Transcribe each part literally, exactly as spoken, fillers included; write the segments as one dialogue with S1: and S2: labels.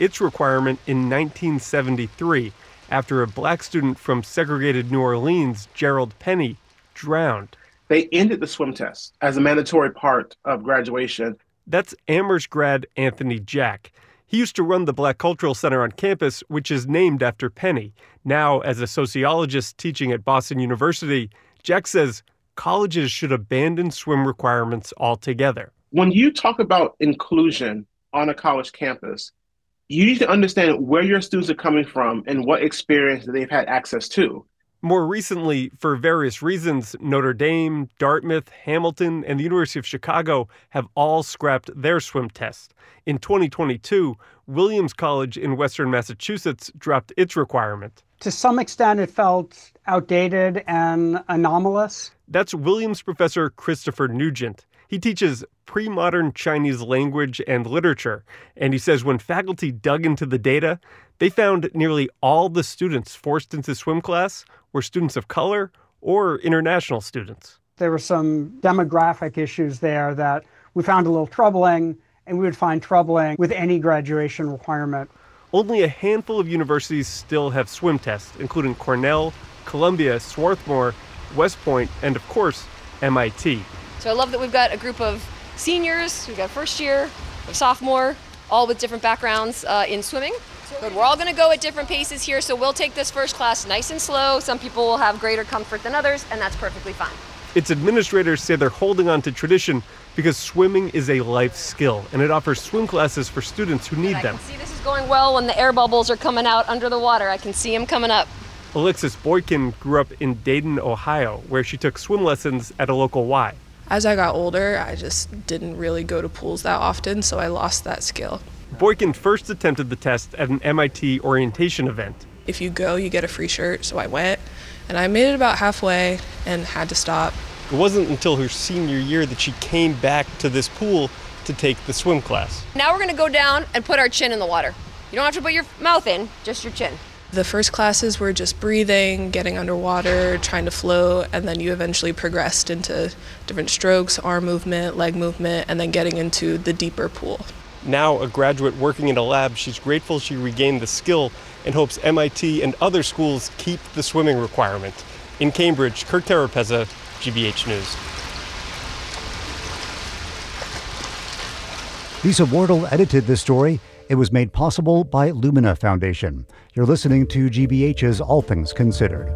S1: its requirement in nineteen seventy-three after a black student from segregated New Orleans, Gerald Penny, drowned.
S2: They ended the swim test as a mandatory part of graduation.
S1: That's Amherst grad Anthony Jack. He used to run the Black Cultural Center on campus, which is named after Penny. Now, as a sociologist teaching at Boston University, Jack says colleges should abandon swim requirements altogether.
S2: When you talk about inclusion on a college campus, you need to understand where your students are coming from and what experience they've had access to.
S1: More recently, for various reasons, Notre Dame, Dartmouth, Hamilton, and the University of Chicago have all scrapped their swim test. In twenty twenty-two, Williams College in Western Massachusetts dropped its requirement.
S3: To some extent, it felt outdated and anomalous.
S1: That's Williams professor Christopher Nugent. He teaches pre-modern Chinese language and literature, and he says when faculty dug into the data, they found nearly all the students forced into swim class were students of color or international students.
S3: There were some demographic issues there that we found a little troubling, and we would find troubling with any graduation requirement.
S1: Only a handful of universities still have swim tests, including Cornell, Columbia, Swarthmore, West Point, and of course, M I T.
S4: So I love that we've got a group of seniors, we've got first year, a sophomore, all with different backgrounds uh, in swimming. Good. We're all going to go at different paces here, so we'll take this first class nice and slow. Some people will have greater comfort than others, and that's perfectly fine.
S1: Its administrators say they're holding on to tradition because swimming is a life skill, and it offers swim classes for students who need
S4: and I
S1: them.
S4: I can see this is going well when the air bubbles are coming out under the water. I can see them coming up.
S1: Alexis Boykin grew up in Dayton, Ohio, where she took swim lessons at a local Y.
S5: As I got older, I just didn't really go to pools that often, so I lost that skill.
S1: Boykin first attempted the test at an M I T orientation event.
S5: If you go, you get a free shirt, so I went, and I made it about halfway and had to stop.
S1: It wasn't until her senior year that she came back to this pool to take the swim class.
S4: Now we're going to go down and put our chin in the water. You don't have to put your mouth in, just your chin.
S5: The first classes were just breathing, getting underwater, trying to float, and then you eventually progressed into different strokes, arm movement, leg movement, and then getting into the deeper pool.
S1: Now a graduate working in a lab, she's grateful she regained the skill and hopes M I T and other schools keep the swimming requirement. In Cambridge, Kirk Terrapezza, G B H News.
S6: Lisa Wardle edited this story. It was made possible by Lumina Foundation. You're listening to G B H's All Things Considered.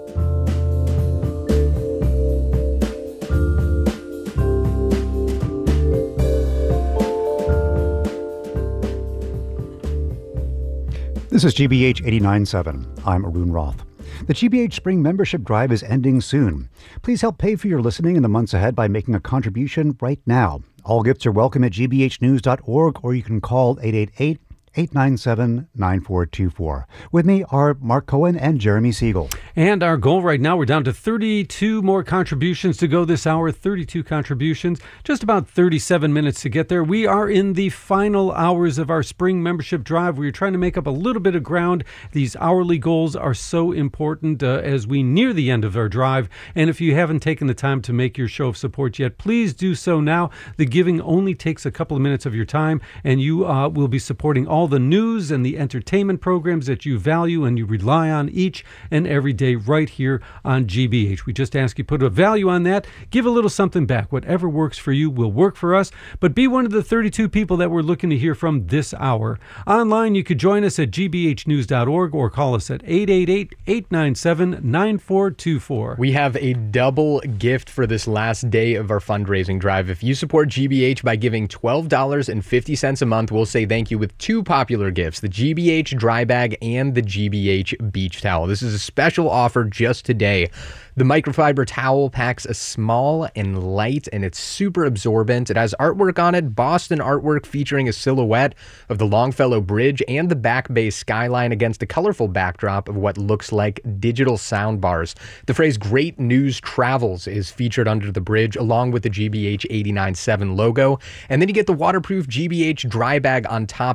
S6: This is G B H eighty-nine point seven. I'm Arun Roth. The G B H Spring Membership Drive is ending soon. Please help pay for your listening in the months ahead by making a contribution right now. All gifts are welcome at g b h news dot org, or you can call eight eight eight, eight nine seven, nine four two four. With me are Mark Cohen and Jeremy Siegel.
S7: And our goal right now, we're down to thirty-two more contributions to go this hour. thirty-two contributions, just about thirty-seven minutes to get there. We are in the final hours of our spring membership drive. We're trying to make up a little bit of ground. These hourly goals are so important uh, as we near the end of our drive. And if you haven't taken the time to make your show of support yet, please do so now. The giving only takes a couple of minutes of your time, and you uh, will be supporting all the news and the entertainment programs that you value and you rely on each and every day right here on G B H. We just ask you put a value on that, give a little something back. Whatever works for you will work for us, but be one of the thirty-two people that we're looking to hear from this hour. Online, you could join us at g b h news dot org or call us at eight eight eight, eight nine seven, nine four two four.
S8: We have a double gift for this last day of our fundraising drive. If you support G B H by giving twelve dollars and fifty cents a month, we'll say thank you with two popular gifts, the G B H dry bag and the G B H beach towel. This is a special offer just today. The microfiber towel packs a small and light, and it's super absorbent. It has artwork on it, Boston artwork featuring a silhouette of the Longfellow Bridge and the Back Bay skyline against a colorful backdrop of what looks like digital sound bars. The phrase "Great News Travels" is featured under the bridge, along with the G B H eighty-nine point seven logo. And then you get the waterproof G B H dry bag on top of that.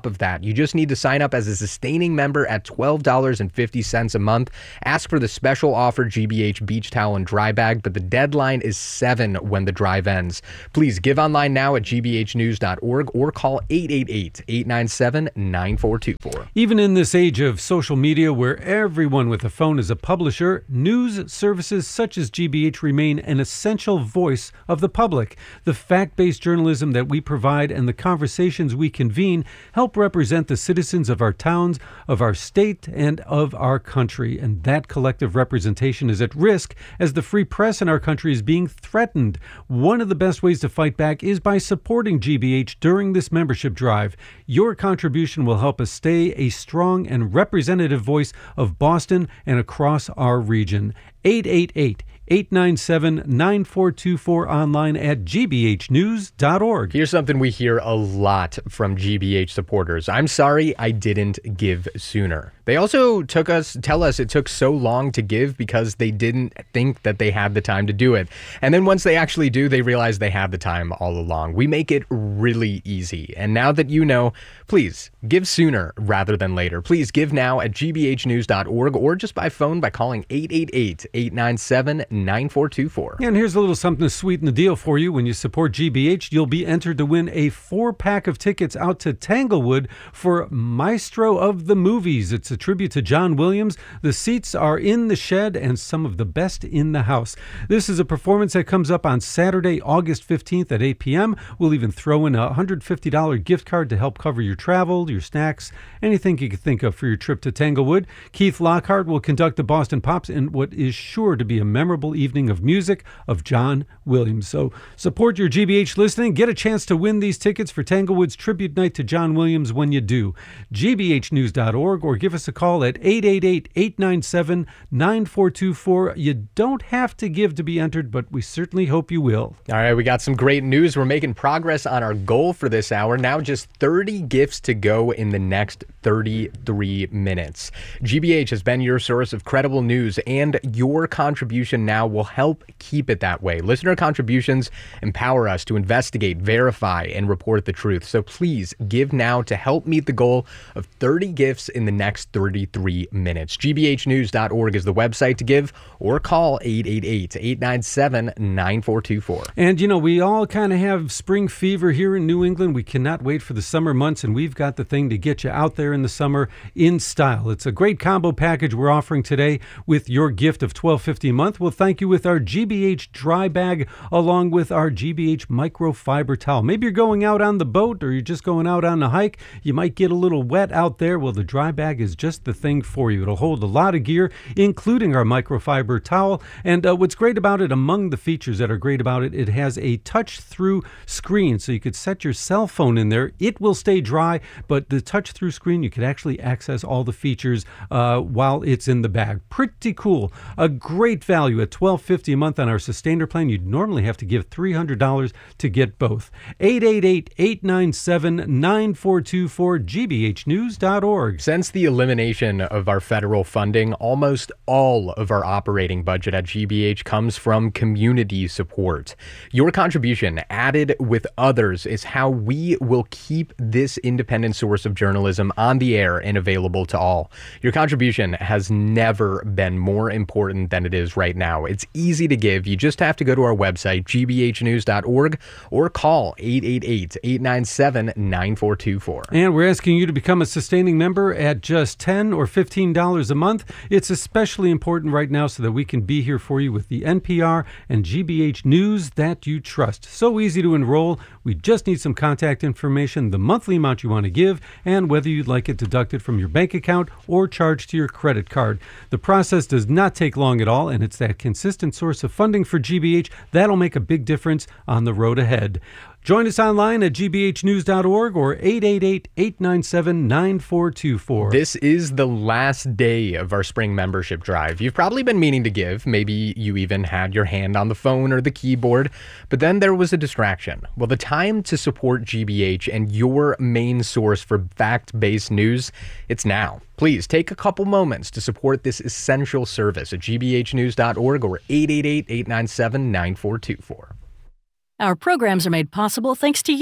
S8: You just need to sign up as a sustaining member at twelve dollars and fifty cents a month. Ask for the special offer G B H beach towel and dry bag, but the deadline is seven when the drive ends. Please give online now at g b h news dot org or call eight eight eight, eight nine seven, nine four two four.
S7: Even in this age of social media where everyone with a phone is a publisher, news services such as G B H remain an essential voice of the public. The fact-based journalism that we provide and the conversations we convene help represent the citizens of our towns, of our state, and of our country. And that collective representation is at risk as the free press in our country is being threatened. One of the best ways to fight back is by supporting G B H during this membership drive. Your contribution will help us stay a strong and representative voice of Boston and across our region. eight eight eight, eight nine seven, nine four two four online at g b h news dot org.
S8: Here's something we hear a lot from G B H supporters. I'm sorry I didn't give sooner. They also took us, tell us it took so long to give because they didn't think that they had the time to do it. And then once they actually do, they realize they had the time all along. We make it really easy. And now that you know, please give sooner rather than later. Please give now at g b h news dot org or just by phone by calling eight eight eight, eight nine seven, nine four two four.
S7: And here's a little something to sweeten the deal for you. When you support G B H, you'll be entered to win a four-pack of tickets out to Tanglewood for Maestro of the Movies. It's a tribute to John Williams. The seats are in the shed and some of the best in the house. This is a performance that comes up on Saturday, August fifteenth at eight p.m. We'll even throw in a one hundred fifty dollars gift card to help cover your travel, your snacks, anything you can think of for your trip to Tanglewood. Keith Lockhart will conduct the Boston Pops in what is sure to be a memorable evening of music of John Williams. So support your G B H listening. Get a chance to win these tickets for Tanglewood's tribute night to John Williams when you do. g b h news dot org or give us a call at eight eight eight, eight nine seven, nine four two four. You don't have to give to be entered, but we certainly hope you will.
S8: All right, we got some great news. We're making progress on our goal for this hour. Now just thirty gifts to go in the next thirty-three minutes. G B H has been your source of credible news, and your contribution now will help keep it that way. Listener contributions empower us to investigate, verify, and report the truth. So please give now to help meet the goal of thirty gifts in the next thirty-three minutes. g b h news dot org is the website to give, or call eight eight eight, eight nine seven, nine four two four.
S7: And, you know, we all kind of have spring fever here in New England. We cannot wait for the summer months, and we've got the thing to get you out there in the summer in style. It's a great combo package we're offering today with your gift of twelve fifty a month. We'll thank you with our G B H dry bag along with our G B H microfiber towel. Maybe you're going out on the boat or you're just going out on a hike. You might get a little wet out there. Well, the dry bag is just the thing for you. It'll hold a lot of gear, including our microfiber towel. And uh, what's great about it, among the features that are great about it, it has a touch-through screen. So you could set your cell phone in there. It will stay dry, but the touch-through screen, you could actually access all the features uh, while it's in the bag. Pretty cool. A great value at twelve fifty a month on our Sustainer plan. You'd normally have to give three hundred dollars to get both. eight eight eight, eight nine seven, nine four two four, g b h news dot org.
S8: Since the elimination of our federal funding, almost all of our operating budget at G B H comes from community support. Your contribution, added with others, is how we will keep this independent source of journalism on the air and available to all. Your contribution has never been more important than it is right now. It's easy to give. You just have to go to our website, g b h news dot org, or call eight eight eight, eight nine seven, nine four two four.
S7: And we're asking you to become a sustaining member at just ten or fifteen dollars a month. It's especially important right now so that we can be here for you with the N P R and G B H news that you trust. So easy to enroll. We just need some contact information, the monthly amount you want to give, and whether you'd like it deducted from your bank account or charged to your credit card. The process does not take long at all, and it's that consistent source of funding for G B H that'll make a big difference on the road ahead. Join us online at g b h news dot org or eight eight eight, eight nine seven, nine four two four.
S8: This is the last day of our spring membership drive. You've probably been meaning to give. Maybe you even had your hand on the phone or the keyboard, but then there was a distraction. Well, the time to support G B H and your main source for fact-based news, it's now. Please take a couple moments to support this essential service at g b h news dot org or eight eight eight, eight nine seven, nine four two four.
S9: Our programs are made possible thanks to you.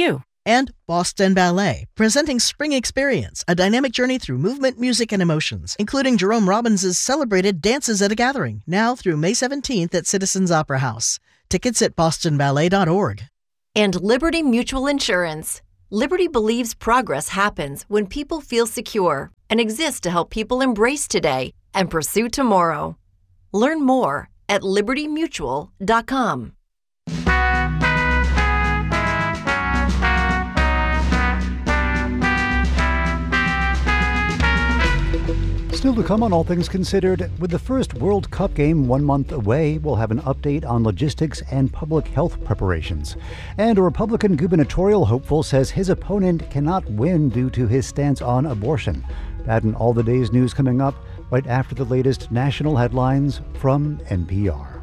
S9: And Boston Ballet, presenting Spring Experience, a dynamic journey through movement, music, and emotions, including Jerome Robbins' celebrated Dances at a Gathering, now through May seventeenth at Citizens Opera House. Tickets at boston ballet dot org.
S10: And Liberty Mutual Insurance. Liberty believes progress happens when people feel secure and exists to help people embrace today and pursue tomorrow. Learn more at liberty mutual dot com.
S6: Still to come on All Things Considered, with the first World Cup game one month away, we'll have an update on logistics and public health preparations. And a Republican gubernatorial hopeful says his opponent cannot win due to his stance on abortion. That and all the day's news coming up right after the latest national headlines from N P R.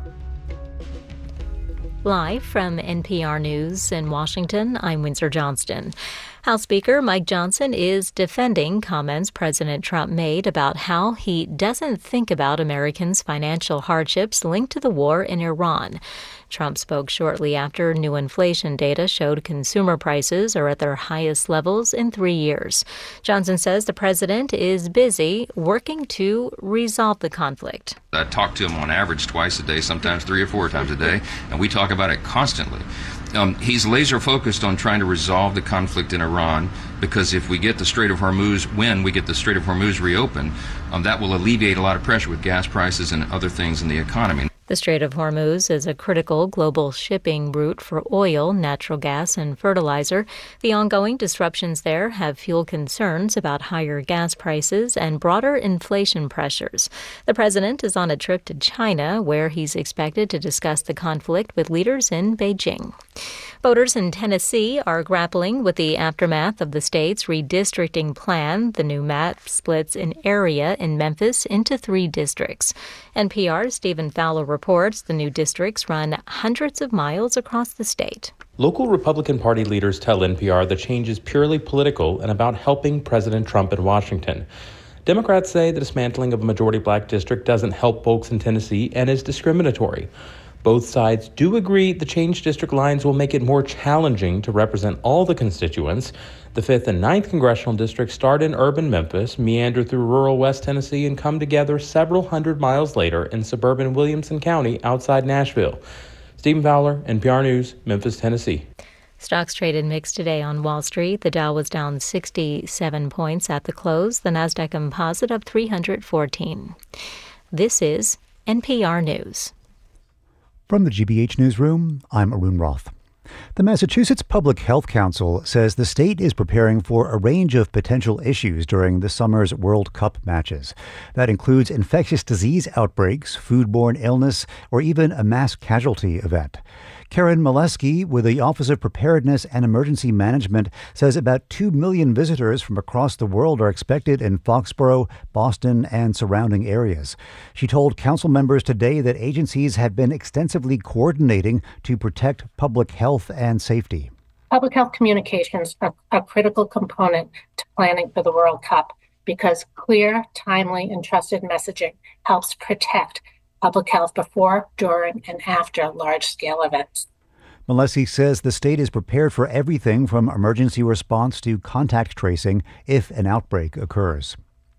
S11: Live from N P R News in Washington, I'm Windsor Johnston. House Speaker Mike Johnson is defending comments President Trump made about how he doesn't think about Americans' financial hardships linked to the war in Iran. Trump spoke shortly after new inflation data showed consumer prices are at their highest levels in three years. Johnson says the president is busy working to resolve the conflict.
S12: I talk to him on average twice a day, sometimes three or four times a day, and we talk about it constantly. Um, he's laser focused on trying to resolve the conflict in Iran, because if we get the Strait of Hormuz, when we get the Strait of Hormuz reopened, um, that will alleviate a lot of pressure with gas prices and other things in the economy.
S11: The Strait of Hormuz is a critical global shipping route for oil, natural gas, and fertilizer. The ongoing disruptions there have fueled concerns about higher gas prices and broader inflation pressures. The president is on a trip to China, where he's expected to discuss the conflict with leaders in Beijing. Voters in Tennessee are grappling with the aftermath of the state's redistricting plan. The new map splits an area in Memphis into three districts. N P R's Stephen Fowler reports the new districts run hundreds of miles across the state.
S13: Local Republican Party leaders tell N P R the change is purely political and about helping President Trump in Washington. Democrats say the dismantling of a majority black district doesn't help folks in Tennessee and is discriminatory. Both sides do agree the changed district lines will make it more challenging to represent all the constituents. The fifth and ninth congressional districts start in urban Memphis, meander through rural West Tennessee, and come together several hundred miles later in suburban Williamson County outside Nashville. Stephen Fowler, N P R News, Memphis, Tennessee.
S11: Stocks traded mixed today on Wall Street. The Dow was down sixty-seven points at the close. The Nasdaq Composite up three hundred fourteen. This is N P R News.
S6: From the G B H Newsroom, I'm Arun Roth. The Massachusetts Public Health Council says the state is preparing for a range of potential issues during this summer's World Cup matches. That includes infectious disease outbreaks, foodborne illness, or even a mass casualty event. Karen Molesky with the Office of Preparedness and Emergency Management says about two million visitors from across the world are expected in Foxborough, Boston, and surrounding areas. She told council members today that agencies have been extensively coordinating to protect public health and safety.
S14: Public health communications are a critical component to planning for the World Cup because clear, timely, and trusted messaging helps protect public health before, during, and after large-scale events.
S6: Molesky says the state is prepared for everything from emergency response to contact tracing if an outbreak occurs.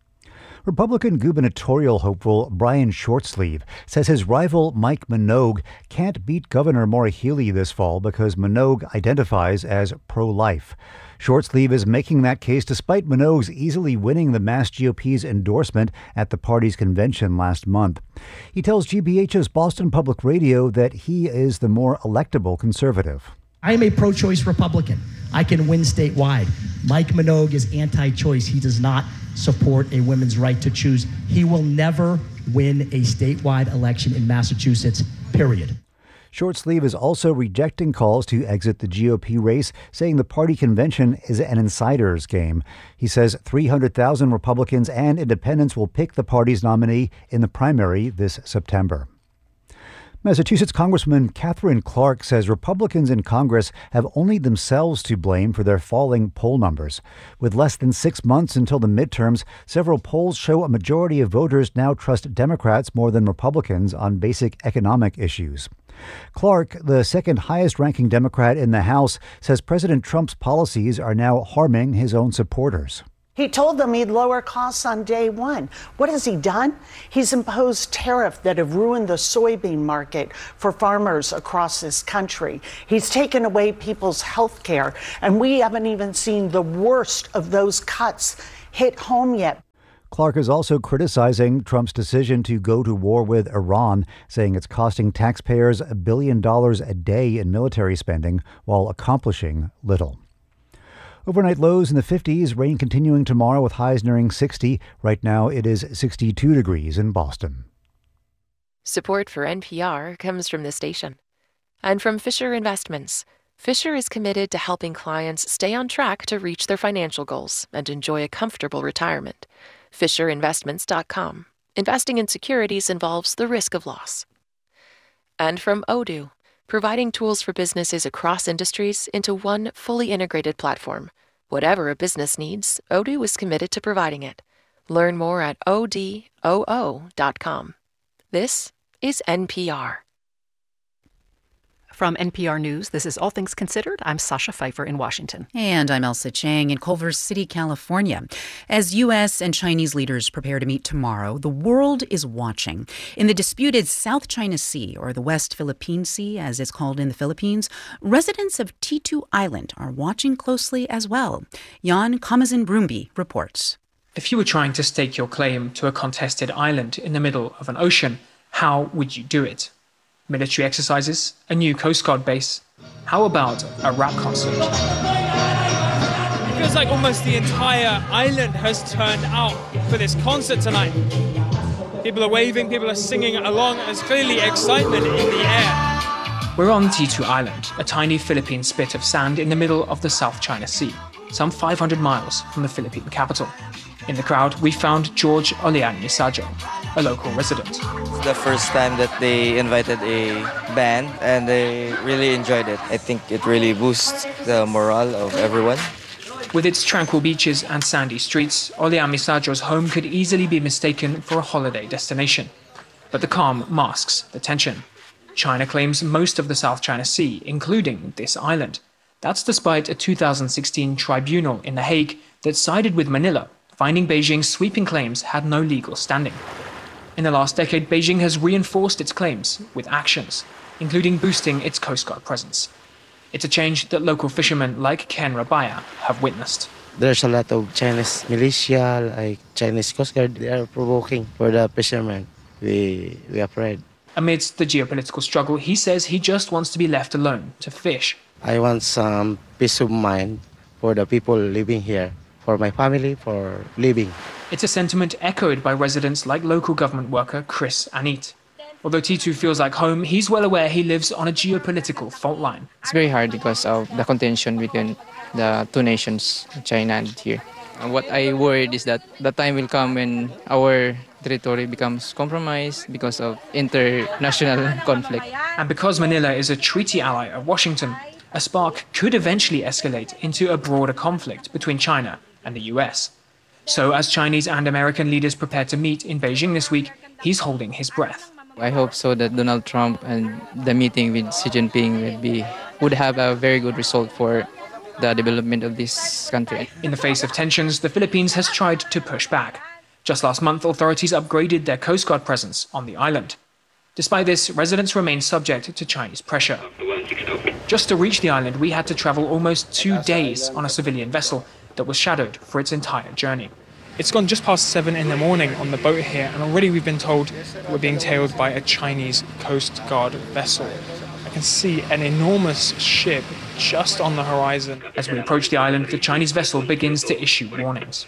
S6: Republican gubernatorial hopeful Brian Shortsleeve says his rival Mike Minogue can't beat Governor Maura Healey this fall because Minogue identifies as pro-life. Shortsleeve is making that case despite Minogue's easily winning the Mass G O P's endorsement at the party's convention last month. He tells G B H's Boston Public Radio that he is the more electable conservative.
S15: I am a pro-choice Republican. I can win statewide. Mike Minogue is anti-choice. He does not support a women's right to choose. He will never win a statewide election in Massachusetts, period.
S6: Shortsleeve is also rejecting calls to exit the G O P race, saying the party convention is an insider's game. He says three hundred thousand Republicans and independents will pick the party's nominee in the primary this September. Massachusetts Congresswoman Catherine Clark says Republicans in Congress have only themselves to blame for their falling poll numbers. With less than six months until the midterms, several polls show a majority of voters now trust Democrats more than Republicans on basic economic issues. Clark, the second highest-ranking Democrat in the House, says President Trump's policies are now harming his own supporters.
S16: He told them he'd lower costs on day one. What has he done? He's imposed tariffs that have ruined the soybean market for farmers across this country. He's taken away people's health care, and we haven't even seen the worst of those cuts hit home yet.
S6: Clark is also criticizing Trump's decision to go to war with Iran, saying it's costing taxpayers a billion dollars a day in military spending while accomplishing little. Overnight lows in the fifties, rain continuing tomorrow with highs nearing sixty. Right now it is sixty-two degrees in Boston.
S17: Support for N P R comes from the station and from Fisher Investments. Fisher is committed to helping clients stay on track to reach their financial goals and enjoy a comfortable retirement. Fisher Investments dot com. Investing in securities involves the risk of loss. And from Odoo, providing tools for businesses across industries into one fully integrated platform. Whatever a business needs, Odoo is committed to providing it. Learn more at O D O O dot com. This is N P R.
S18: From N P R News, this is All Things Considered. I'm Sasha Pfeiffer in Washington.
S19: And I'm Elsa Chang in Culver City, California. As U S and Chinese leaders prepare to meet tomorrow, the world is watching. In the disputed South China Sea, or the West Philippine Sea, as it's called in the Philippines, residents of T two Island are watching closely as well. Jan Kamazin-Brumby reports.
S20: If you were trying to stake your claim to a contested island in the middle of an ocean, how would you do it? Military exercises, a new Coast Guard base. How about a rap concert?
S21: It feels like almost the entire island has turned out for this concert tonight. People are waving, people are singing along. There's clearly excitement in the air.
S20: We're on T two Island, a tiny Philippine spit of sand in the middle of the South China Sea, some five hundred miles from the Philippine capital. In the crowd, we found George Olian Misajo, a local resident.
S22: It's the first time that they invited a band, and they really enjoyed it. I think it really boosts the morale of everyone.
S20: With its tranquil beaches and sandy streets, Olian Misajo's home could easily be mistaken for a holiday destination. But the calm masks the tension. China claims most of the South China Sea, including this island. That's despite a two thousand sixteen tribunal in The Hague that sided with Manila, finding Beijing's sweeping claims had no legal standing. In the last decade, Beijing has reinforced its claims with actions, including boosting its Coast Guard presence. It's a change that local fishermen like Ken Rabaya have witnessed.
S23: There's a lot of Chinese militia, like Chinese Coast Guard. They are provoking for the fishermen. We, we are afraid.
S20: Amidst the geopolitical struggle, he says he just wants to be left alone to fish.
S23: I want some peace of mind for the people living here, for my family, for living.
S20: It's a sentiment echoed by residents like local government worker Chris Anit. Although T two feels like home, he's well aware he lives on a geopolitical fault line.
S24: It's very hard because of the contention between the two nations, China and here. And what I worried is that the time will come when our territory becomes compromised because of international conflict.
S20: And because Manila is a treaty ally of Washington, a spark could eventually escalate into a broader conflict between China and the U S. So as Chinese and American leaders prepare to meet in Beijing this week, he's holding his breath.
S24: I hope so that Donald Trump and the meeting with Xi Jinping will be, would have a very good result for the development of this country.
S20: In the face of tensions, the Philippines has tried to push back. Just last month, authorities upgraded their Coast Guard presence on the island. Despite this, residents remain subject to Chinese pressure. Just to reach the island, we had to travel almost two days on a civilian vessel that was shadowed for its entire journey.
S21: It's gone just past seven in the morning on the boat here, and already we've been told that we're being tailed by a Chinese Coast Guard vessel. I can see an enormous ship just on the horizon.
S20: As we approach the island, the Chinese vessel begins to issue warnings.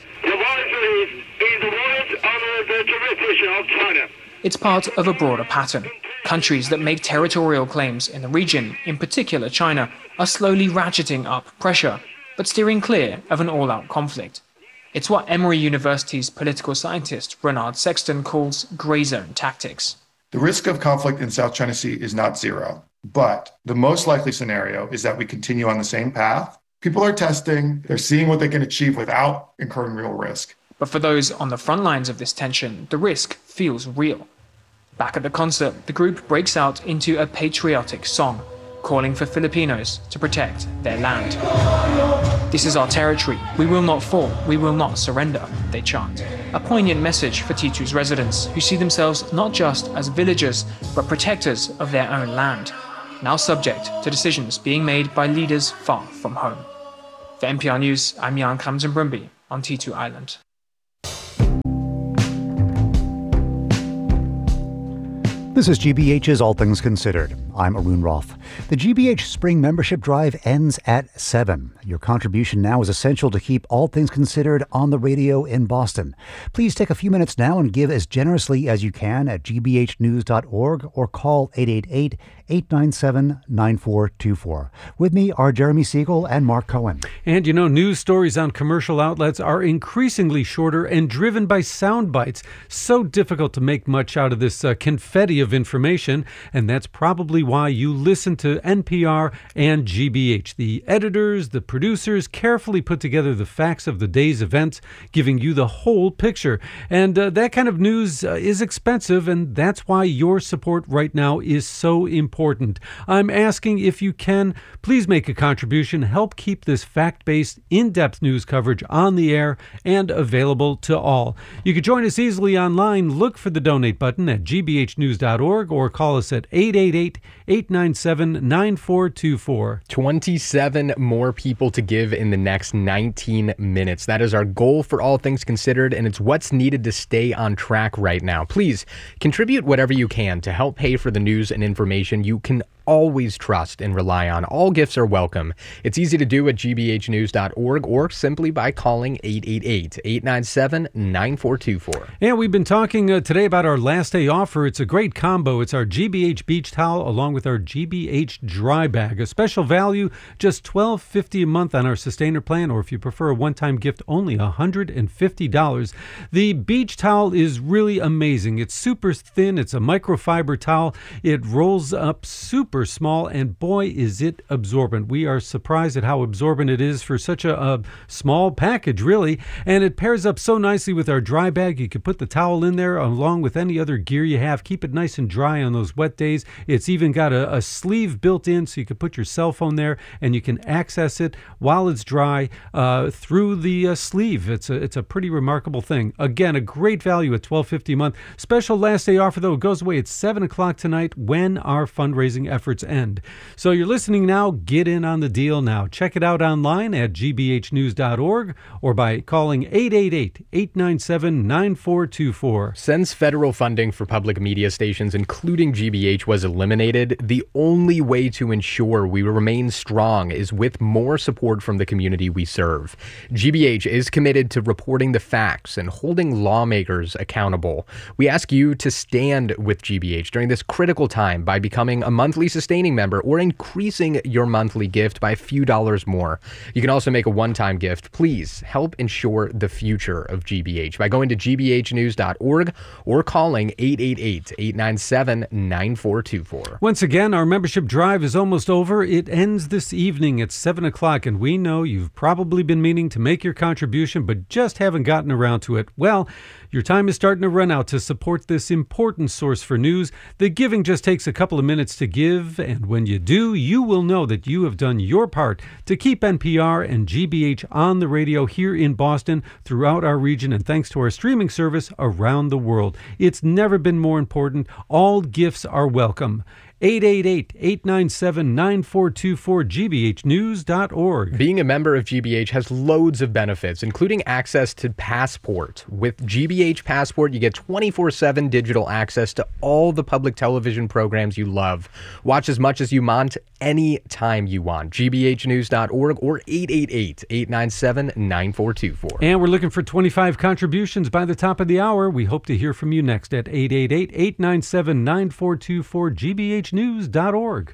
S20: It's part of a broader pattern. Countries that make territorial claims in the region, in particular China, are slowly ratcheting up pressure, but steering clear of an all-out conflict. It's what Emory University's political scientist Bernard Sexton calls grey zone tactics.
S25: The risk of conflict in South China Sea is not zero, but the most likely scenario is that we continue on the same path. People are testing, they're seeing what they can achieve without incurring real risk.
S20: But for those on the front lines of this tension, the risk feels real. Back at the concert, the group breaks out into a patriotic song, calling for Filipinos to protect their land. "This is our territory. We will not fall. We will not surrender," they chant. A poignant message for T two's residents, who see themselves not just as villagers, but protectors of their own land, now subject to decisions being made by leaders far from home. For N P R News, I'm Jan Kamsen-Brumby on T two Island.
S6: This is G B H's All Things Considered. I'm Arun Roth. The G B H Spring Membership Drive ends at seven. Your contribution now is essential to keep All Things Considered on the radio in Boston. Please take a few minutes now and give as generously as you can at g b h news dot org or call eight eight eight, eight nine seven, nine four two four. With me are Jeremy Siegel and Mark Cohen.
S7: And you know, news stories on commercial outlets are increasingly shorter and driven by sound bites. So difficult to make much out of this uh, confetti of information, and that's probably why you listen to N P R and G B H. The editors, the producers carefully put together the facts of the day's events, giving you the whole picture. And uh, that kind of news uh, is expensive, and that's why your support right now is so important. I'm asking if you can, please make a contribution, help keep this fact-based, in-depth news coverage on the air and available to all. You can join us easily online. Look for the donate button at g b h news dot org or call us at eight eight eight, eight nine seven, nine four two four.
S8: twenty-seven more people to give in the next nineteen minutes. That is our goal for All Things Considered, and it's what's needed to stay on track right now. Please contribute whatever you can to help pay for the news and information you can always trust and rely on. All gifts are welcome. It's easy to do at g b h news dot org or simply by calling eight eight eight, eight nine seven, nine four two four.
S7: And we've been talking uh, today about our last day offer. It's a great combo. It's our G B H beach towel along with our G B H dry bag. A special value, just twelve fifty a month on our Sustainer plan, or if you prefer a one-time gift, only one hundred fifty dollars. The beach towel is really amazing. It's super thin. It's a microfiber towel. It rolls up super small, and boy, is it absorbent. We are surprised at how absorbent it is for such a, a small package, really. And it pairs up so nicely with our dry bag. You can put the towel in there along with any other gear you have. Keep it nice and dry on those wet days. It's even got a, a sleeve built in, so you can put your cell phone there and you can access it while it's dry uh, through the uh, sleeve. It's a, it's a pretty remarkable thing. Again, a great value at twelve fifty a month. Special last day offer, though. It goes away at seven o'clock tonight when our fundraising efforts end. So you're listening now, get in on the deal now. Check it out online at g b h news dot org or by calling eight eight eight, eight nine seven, nine four two four.
S8: Since federal funding for public media stations, including G B H, was eliminated, the only way to ensure we remain strong is with more support from the community we serve. G B H is committed to reporting the facts and holding lawmakers accountable. We ask you to stand with G B H during this critical time by becoming a monthly sustaining member or increasing your monthly gift by a few dollars more. You can also make a one-time gift. Please help ensure the future of G B H by going to g b h news dot org or calling eight eight eight, eight nine seven, nine four two four.
S7: Once again, our membership drive is almost over. It ends this evening at seven o'clock, and we know you've probably been meaning to make your contribution but just haven't gotten around to it. Well, your time is starting to run out to support this important source for news. The giving just takes a couple of minutes to give, and when you do, you will know that you have done your part to keep N P R and G B H on the radio here in Boston, throughout our region, and thanks to our streaming service around the world. It's never been more important. All gifts are welcome. eight eight eight, eight nine seven, nine four two four, g b h news dot org.
S8: Being a member of G B H has loads of benefits, including access to Passport. With G B H Passport, you get twenty-four seven digital access to all the public television programs you love. Watch as much as you want, any time you want. g b h news dot org or eight eight eight, eight nine seven, nine four two four.
S7: And we're looking for twenty-five contributions by the top of the hour. We hope to hear from you next at eight eight eight, eight nine seven, nine four two four, g b h news dot org.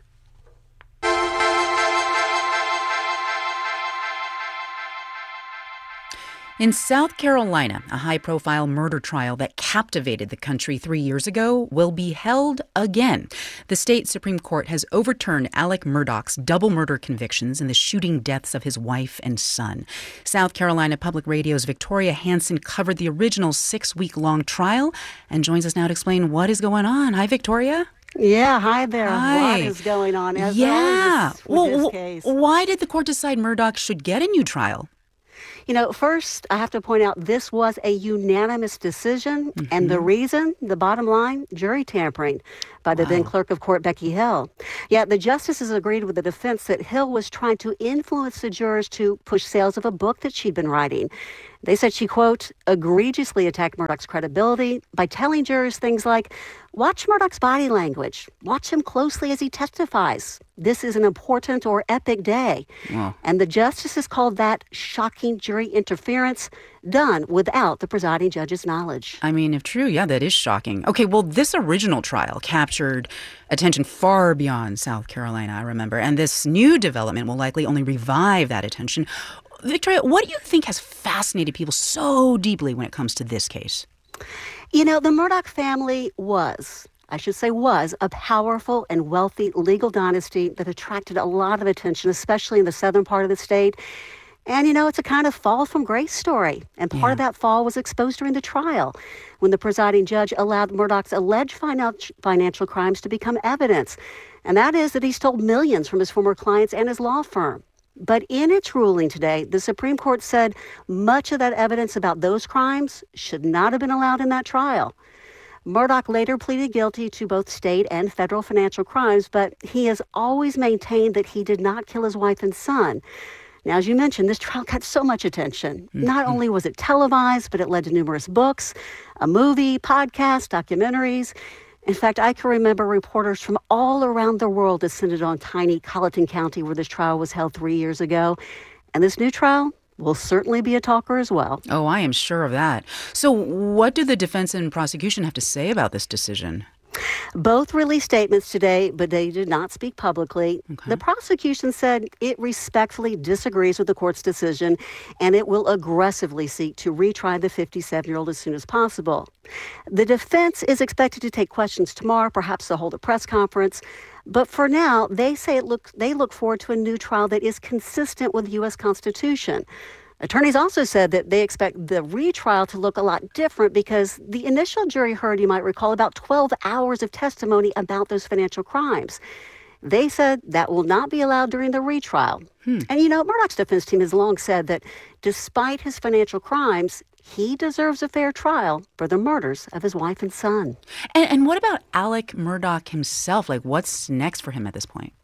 S19: In South Carolina, a high-profile murder trial that captivated the country three years ago will be held again. The state Supreme Court has overturned Alec Murdaugh's double murder convictions in the shooting deaths of his wife and son. South Carolina Public Radio's Victoria Hanson covered the original six-week-long trial and joins us now to explain what is going on. Hi, Victoria.
S1: Yeah, hi there.
S19: Hi.
S1: What is going on? As
S19: yeah.
S1: With
S19: well,
S1: this
S19: w-
S1: case.
S19: why did the court decide Murdaugh should get a new trial?
S1: You know, first, I have to point out this was a unanimous decision. Mm-hmm. And the reason, the bottom line, jury tampering by the wow. then clerk of court, Becky Hill. Yeah, the justices agreed with the defense that Hill was trying to influence the jurors to push sales of a book that she'd been writing. They said she, quote, egregiously attacked Murdaugh's credibility by telling jurors things like, watch Murdaugh's body language. Watch him closely as he testifies. This is an important or epic day. Wow. And the justices called that shocking jury interference done without the presiding judge's knowledge.
S19: I mean, if true, yeah, that is shocking. Okay, well, this original trial captured attention far beyond South Carolina, I remember. And this new development will likely only revive that attention. Victoria, what do you think has fascinated people so deeply when it comes to this case?
S1: You know, the Murdaugh family was, I should say was, a powerful and wealthy legal dynasty that attracted a lot of attention, especially in the southern part of the state. And, you know, it's a kind of fall from grace story. And part yeah. of that fall was exposed during the trial when the presiding judge allowed Murdaugh's alleged financial crimes to become evidence. And that is that he stole millions from his former clients and his law firm. But in its ruling today, the Supreme Court said much of that evidence about those crimes should not have been allowed in that trial. Murdaugh later pleaded guilty to both state and federal financial crimes, but he has always maintained that he did not kill his wife and son. Now, as you mentioned, this trial got so much attention. Mm-hmm. Not only was it televised, but it led to numerous books, a movie, podcasts, documentaries. In fact, I can remember reporters from all around the world descended on tiny Colleton County where this trial was held three years ago. And this new trial will certainly be a talker as well.
S19: Oh, I am sure of that. So what do the defense and prosecution have to say about this decision?
S1: Both released statements today, but they did not speak publicly. Okay. The prosecution said it respectfully disagrees with the court's decision, and it will aggressively seek to retry the fifty-seven-year-old as soon as possible. The defense is expected to take questions tomorrow, perhaps they'll hold a press conference. But for now, they say it look, they look forward to a new trial that is consistent with the U S Constitution. Attorneys also said that they expect the retrial to look a lot different because the initial jury heard, you might recall, about twelve hours of testimony about those financial crimes. They said that will not be allowed during the retrial. Hmm. And, you know, Murdaugh's defense team has long said that despite his financial crimes, he deserves a fair trial for the murders of his wife and son.
S19: And, and what about Alec Murdaugh himself? Like, what's next for him at this point?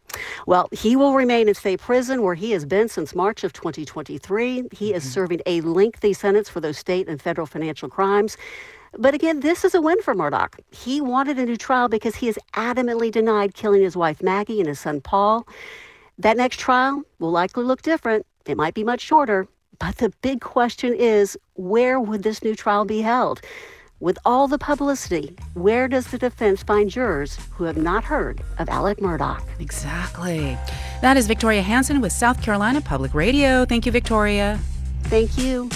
S1: Well, he will remain in state prison where he has been since March of twenty twenty-three. He is mm-hmm. serving a lengthy sentence for those state and federal financial crimes. But again, this is a win for Murdaugh. He wanted a new trial because he has adamantly denied killing his wife Maggie and his son Paul. That next trial will likely look different. It might be much shorter. But the big question is, where would this new trial be held? With all the publicity, where does the defense find jurors who have not heard of Alec Murdaugh?
S19: Exactly. That is Victoria Hanson with South Carolina Public Radio. Thank you, Victoria.
S1: Thank you.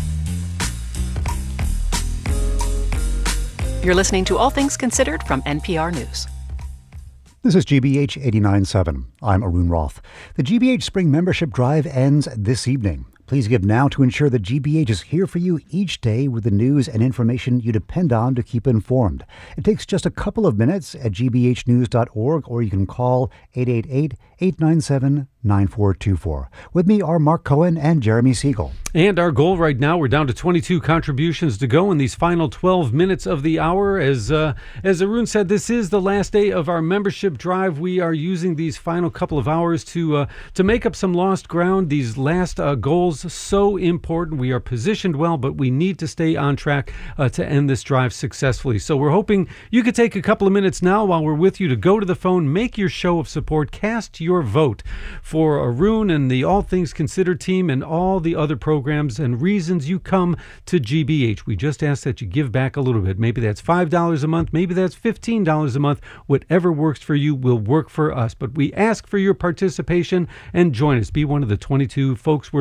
S18: You're listening to All Things Considered from N P R News.
S6: This is G B H eighty-nine point seven. I'm Arun Roth. The G B H Spring Membership Drive ends this evening. Please give now to ensure that G B H is here for you each day with the news and information you depend on to keep informed. It takes just a couple of minutes at g b h news dot org, or you can call eight eight eight, eight nine seven, nine four two four. With me are Mark Cohen and Jeremy Siegel.
S7: And our goal right now, we're down to twenty-two contributions to go in these final twelve minutes of the hour. As uh, as Arun said, this is the last day of our membership drive. We are using these final couple of hours to uh, to make up some lost ground. These last uh, goals, so important. We are positioned well, but we need to stay on track uh, to end this drive successfully. So we're hoping you could take a couple of minutes now while we're with you to go to the phone, make your show of support, cast your vote for Arun and the All Things Considered team and all the other programs and reasons you come to G B H. We just ask that you give back a little bit. Maybe that's five dollars a month. Maybe that's fifteen dollars a month. Whatever works for you will work for us. But we ask for your participation and join us. Be one of the twenty-two folks we're looking for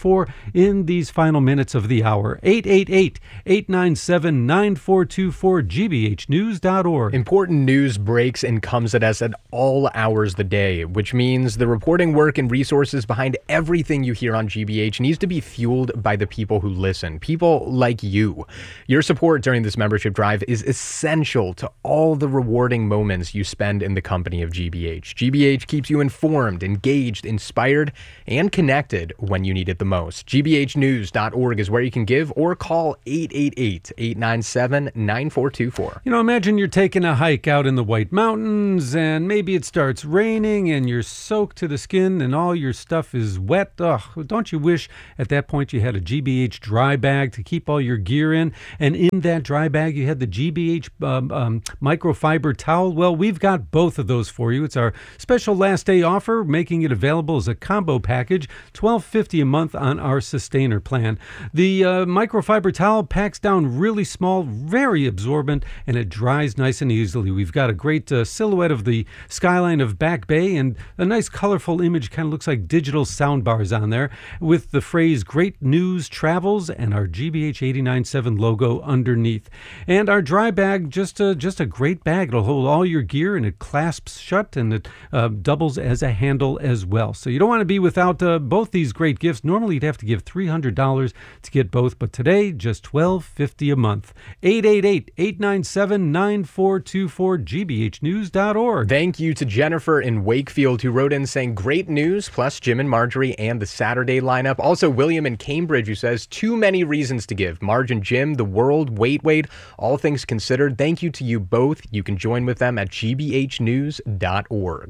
S7: for in these final minutes of the hour. eight eight eight, eight nine seven, nine four two four, G B H news dot org.
S8: Important news breaks and comes at us at all hours of the day, which means the reporting work and resources behind everything you hear on G B H needs to be fueled by the people who listen, people like you. Your support during this membership drive is essential to all the rewarding moments you spend in the company of G B H. G B H keeps you informed, engaged, inspired, and connected when you need it the most. G B H news dot org is where you can give or call eight eight eight, eight nine seven, nine four two four.
S7: You know, imagine you're taking a hike out in the White Mountains and maybe it starts raining and you're soaked to the skin and all your stuff is wet. Ugh, don't you wish at that point you had a G B H dry bag to keep all your gear in? And in that dry bag you had the G B H um, um, microfiber towel? Well, we've got both of those for you. It's our special last day offer, making it available as a combo package, twelve fifty a month on our Sustainer plan. The uh, microfiber towel packs down really small, very absorbent, and it dries nice and easily. We've got a great uh, silhouette of the skyline of Back Bay and a nice colorful image, kind of looks like digital sound bars on there, with the phrase Great News Travels and our G B H eighty-nine point seven logo underneath. And our dry bag, just a, just a great bag. It'll hold all your gear and it clasps shut and it uh, doubles as a handle as well. So you don't want to be without uh, both these great gifts. Normally you'd have to give three hundred dollars to get both, but today just twelve fifty a month. eight eight eight, eight nine seven, nine four two four, G B H news dot org.
S8: Thank you to Jennifer in Wakefield who wrote in saying great news, plus Jim and Marjorie and the Saturday lineup. Also William in Cambridge who says too many reasons to give. Marge and Jim, the world, wait, wait, all things considered. Thank you to you both. You can join with them at G B H news dot org.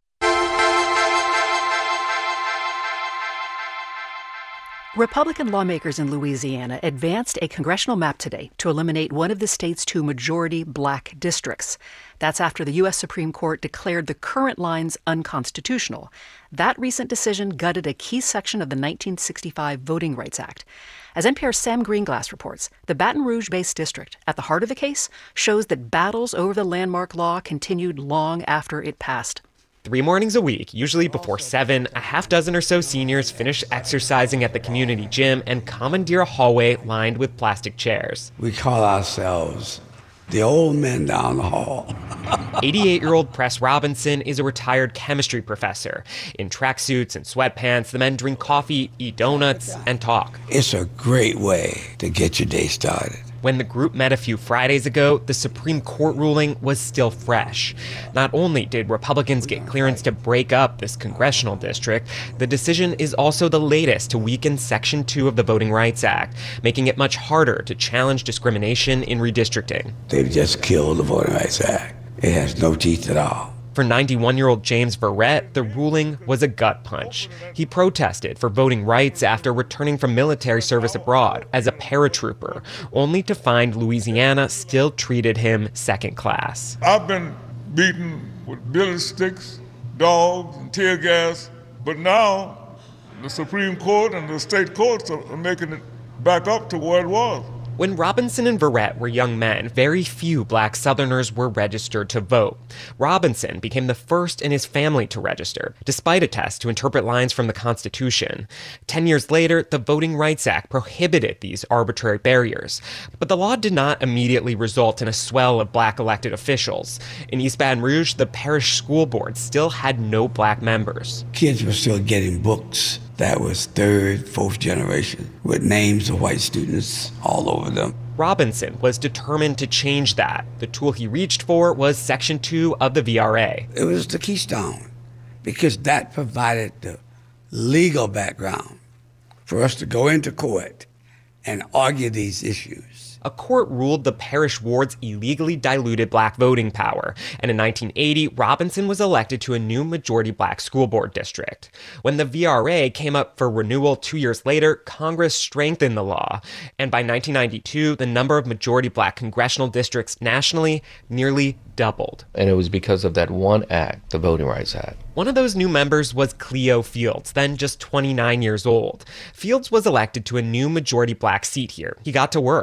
S18: Republican lawmakers in Louisiana advanced a congressional map today to eliminate one of the state's two majority black districts. That's after the U S Supreme Court declared the current lines unconstitutional. That recent decision gutted a key section of the nineteen sixty-five Voting Rights Act. As N P R's Sam Greenglass reports, the Baton Rouge-based district at the heart of the case shows that battles over the landmark law continued long after it passed.
S2: Three mornings a week, usually before seven, a half dozen or so seniors finish exercising at the community gym and commandeer a hallway lined with plastic chairs.
S3: We call ourselves the old men down the hall.
S2: eighty-eight-year-old Press Robinson is a retired chemistry professor. In tracksuits and sweatpants, the men drink coffee, eat donuts, and talk.
S3: It's a great way to get your day started.
S2: When the group met a few Fridays ago, the Supreme Court ruling was still fresh. Not only did Republicans get clearance to break up this congressional district, the decision is also the latest to weaken Section two of the Voting Rights Act, making it much harder to challenge discrimination in redistricting.
S3: They've just killed the Voting Rights Act. It has no teeth at all.
S2: For ninety-one-year-old James Verrett, the ruling was a gut punch. He protested for voting rights after returning from military service abroad as a paratrooper, only to find Louisiana still treated him second class.
S4: I've been beaten with billy sticks, dogs, and tear gas, but now the Supreme Court and the state courts are making it back up to where it was.
S2: When Robinson and Verrett were young men, very few black Southerners were registered to vote. Robinson became the first in his family to register, despite a test to interpret lines from the Constitution. Ten years later, the Voting Rights Act prohibited these arbitrary barriers. But the law did not immediately result in a swell of black elected officials. In East Baton Rouge, the parish school board still had no black members.
S3: Kids were still getting books that was third, fourth generation, with names of white students all over them.
S2: Robinson was determined to change that. The tool he reached for was Section two of the V R A.
S3: It was the keystone, because that provided the legal background for us to go into court and argue these issues.
S2: A court ruled the parish wards illegally diluted black voting power, and in nineteen eighty, Robinson was elected to a new majority black school board district. When the V R A came up for renewal two years later, Congress strengthened the law, and by nineteen ninety-two, the number of majority black congressional districts nationally nearly doubled.
S5: And it was because of that one act, the Voting Rights Act.
S2: One of those new members was Cleo Fields, then just twenty-nine years old. Fields was elected to a new majority black seat here. He got to work, secured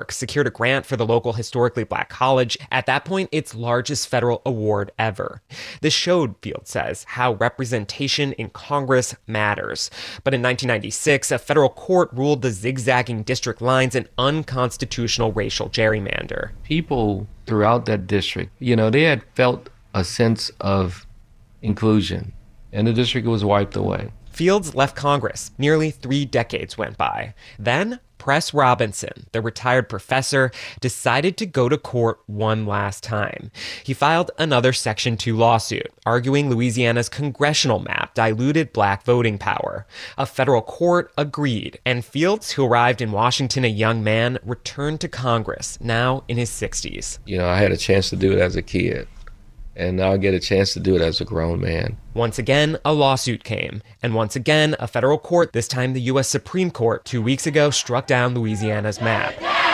S2: secured a grant for the local historically black college, at that point its largest federal award ever. This showed, Fields says, how representation in Congress matters. But in nineteen ninety-six, a federal court ruled the zigzagging district lines an unconstitutional racial gerrymander.
S5: People throughout that district, you know, they had felt a sense of inclusion, and the district was wiped away.
S2: Fields left Congress. Nearly three decades went by. Then, Press Robinson, the retired professor, decided to go to court one last time. He filed another Section two lawsuit, arguing Louisiana's congressional map diluted black voting power. A federal court agreed, and Fields, who arrived in Washington a young man, returned to Congress, now in his sixties.
S5: You know, I had a chance to do it as a kid, and now I get a chance to do it as a grown man.
S2: Once again, a lawsuit came. And once again, a federal court, this time the U S Supreme Court, two weeks ago struck down Louisiana's map.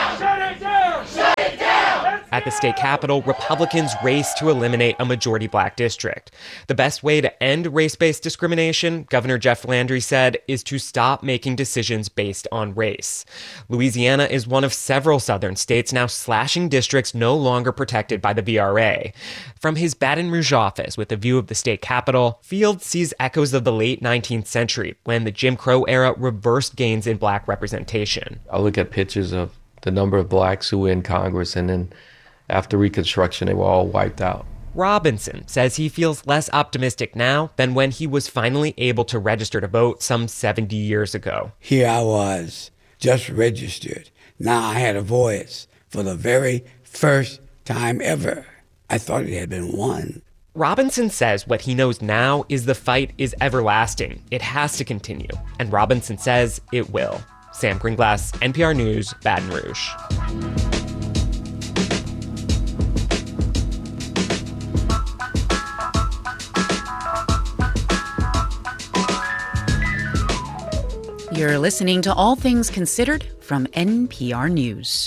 S2: At the state capitol, Republicans raced to eliminate a majority black district. The best way to end race-based discrimination, Governor Jeff Landry said, is to stop making decisions based on race. Louisiana is one of several southern states now slashing districts no longer protected by the V R A. From his Baton Rouge office with a view of the state capitol, Fields sees echoes of the late nineteenth century when the Jim Crow era reversed gains in black representation.
S5: I look at pictures of the number of blacks who were in Congress, and then after Reconstruction, they were all wiped out.
S2: Robinson says he feels less optimistic now than when he was finally able to register to vote some seventy years ago.
S3: Here I was, just registered. Now I had a voice for the very first time ever. I thought it had been won.
S2: Robinson says what he knows now is the fight is everlasting. It has to continue. And Robinson says it will. Sam Greenglass, N P R News, Baton Rouge.
S19: You're listening to All Things Considered from N P R News.